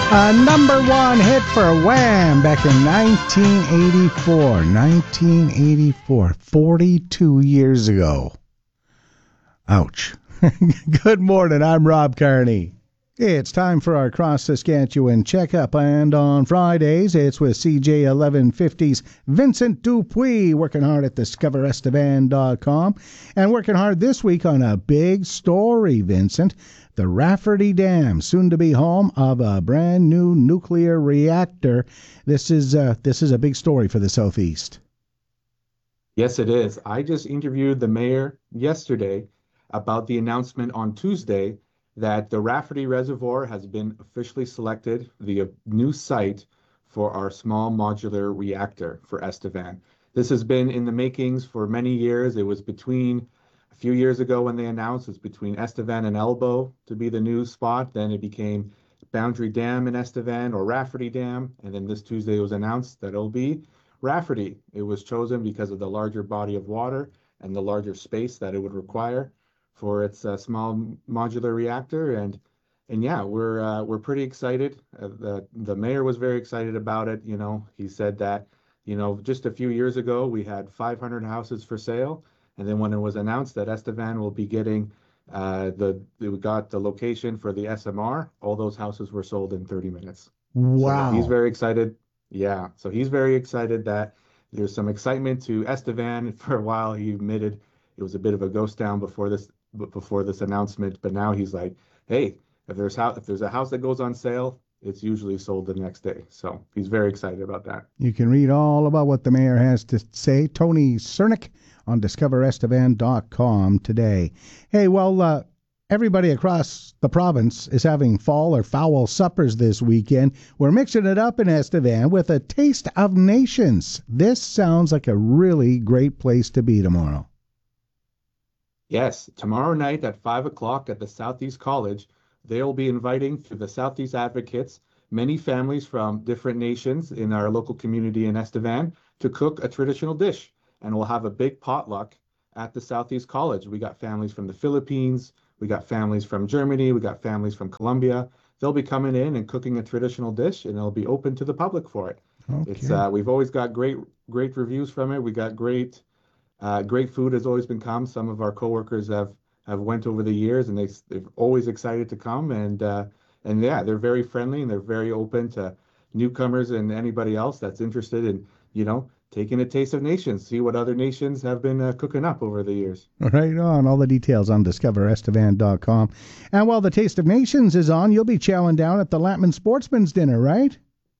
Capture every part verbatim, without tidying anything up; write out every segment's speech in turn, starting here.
A number one hit for Wham back in nineteen eighty-four. nineteen eighty-four. forty-two years ago. Ouch. Good morning. I'm Rob Carney. It's time for our Cross Saskatchewan checkup, and on Fridays it's with C J eleven fifty's Vincent Dupuis, working hard at discover estevan dot com, and working hard this week on a big story, Vincent. The Rafferty Dam, soon to be home of a brand new nuclear reactor. This is uh, this is a big story for the Southeast. Yes, it is. I just interviewed the mayor yesterday about the announcement on Tuesday that the Rafferty Reservoir has been officially selected the new site for our small modular reactor for Estevan. This has been in the makings for many years. It was between a few years ago when they announced it was between Estevan and Elbow to be the new spot. Then it became Boundary Dam in Estevan or Rafferty Dam. And then this Tuesday it was announced that it'll be Rafferty. It was chosen because of the larger body of water and the larger space that it would require for its uh, small modular reactor. And and yeah, we're uh, we're pretty excited. Uh, the the mayor was very excited about it. You know, he said that, you know, just a few years ago we had five hundred houses for sale, and then when it was announced that Estevan will be getting uh, the we got the location for the S M R, all those houses were sold in thirty minutes. Wow. So he's very excited. Yeah, so he's very excited that there's some excitement to Estevan. For a while, he admitted it was a bit of a ghost town before this before this announcement, but now he's like, hey, if there's how if there's a house that goes on sale, it's usually sold the next day. So he's very excited about that. You can read all about what the mayor has to say, Tony Cernick, on discover estevan dot com today. Hey, well, uh, everybody across the province is having fall or foul suppers this weekend. We're mixing it up in Estevan with a Taste of Nations. This sounds like a really great place to be tomorrow. Yes, tomorrow night at five o'clock at the Southeast College, they'll be inviting through the Southeast Advocates many families from different nations in our local community in Estevan to cook a traditional dish. And we'll have a big potluck at the Southeast College. We got families from the Philippines, we got families from Germany, we got families from Colombia. They'll be coming in and cooking a traditional dish, and it'll be open to the public for it. Okay. It's uh, we've always got great great reviews from it. We got great Uh, great food has always been come. Some of our coworkers have have went over the years, and they they're always excited to come. And uh, and yeah, they're very friendly and they're very open to newcomers and anybody else that's interested in, you know, taking a taste of nations, see what other nations have been uh, cooking up over the years. Right on. All the details on discover estevan dot com. And while the Taste of Nations is on, you'll be chowing down at the Latman Sportsman's Dinner, right?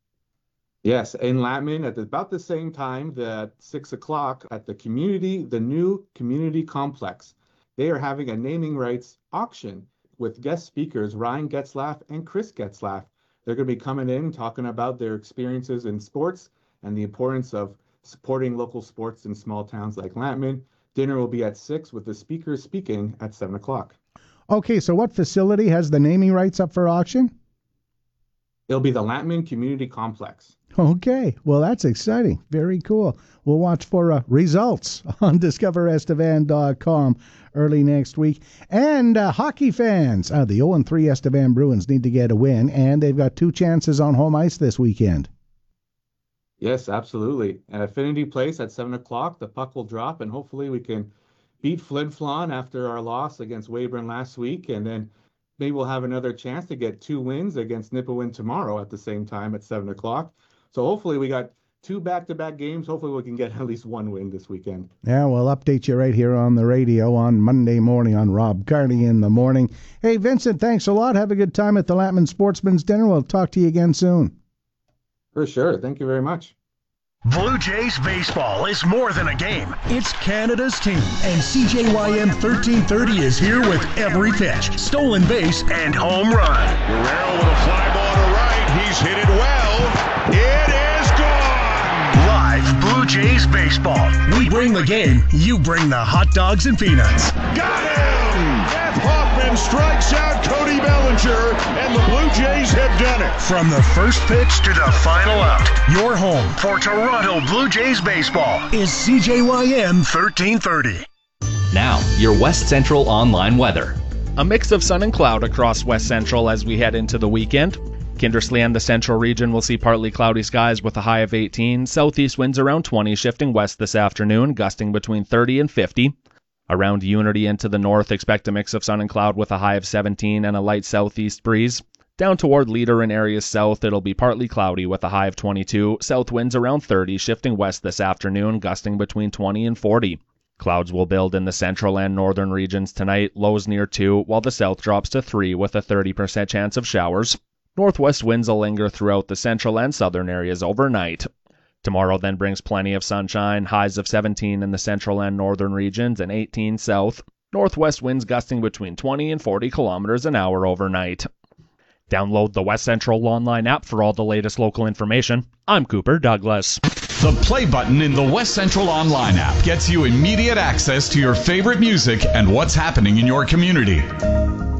Yes, in Latman at about the same time, at six o'clock at the community, the new community complex. They are having a naming rights auction with guest speakers Ryan Getzlaff and Chris Getzlaff. They're going to be coming in talking about their experiences in sports and the importance of supporting local sports in small towns like Latman. Dinner will be at six with the speakers speaking at seven o'clock. Okay, so what facility has the naming rights up for auction? It'll be the Latman Community Complex. Okay, well, that's exciting. Very cool. We'll watch for uh, results on discover estevan dot com early next week. And uh, hockey fans, uh, the oh and three Estevan Bruins need to get a win, and they've got two chances on home ice this weekend. Yes, absolutely. At Affinity Place at seven o'clock, the puck will drop, and hopefully we can beat Flin Flon after our loss against Weyburn last week, and then maybe we'll have another chance to get two wins against Nipawin tomorrow at the same time at seven o'clock. So hopefully we got two back-to-back games. Hopefully we can get at least one win this weekend. Yeah, we'll update you right here on the radio on Monday morning on Rob Carney in the morning. Hey, Vincent, thanks a lot. Have a good time at the Latman Sportsman's Dinner. We'll talk to you again soon. For sure. Thank you very much. Blue Jays baseball is more than a game. It's Canada's team. And C J Y M thirteen thirty is here with every pitch, stolen base, and home run. Guerrero with a fly ball to right. He's hit it well. It is gone. Live Blue Jays baseball. We bring the game. You bring the hot dogs and peanuts. Got him! Jeff Hoffman strikes out Cody Bellinger, and the Blue Jays have done it. From the first pitch to the final out, your home for Toronto Blue Jays baseball is C J Y M thirteen thirty. Now, your West Central online weather. A mix of sun and cloud across West Central as we head into the weekend. Kindersley and the central region will see partly cloudy skies with a high of eighteen. Southeast winds around twenty, shifting west this afternoon, gusting between thirty and fifty. Around Unity into the north, expect a mix of sun and cloud with a high of seventeen and a light southeast breeze. Down toward Leader and areas south, it'll be partly cloudy with a high of twenty-two. South winds around thirty, shifting west this afternoon, gusting between twenty and forty. Clouds will build in the central and northern regions tonight, lows near two, while the south drops to three with a thirty percent chance of showers. Northwest winds will linger throughout the central and southern areas overnight. Tomorrow then brings plenty of sunshine, highs of seventeen in the central and northern regions and eighteen south. Northwest winds gusting between twenty and forty kilometers an hour overnight. Download the West Central Online app for all the latest local information. I'm Cooper Douglas. The play button in the West Central Online app gets you immediate access to your favorite music and what's happening in your community.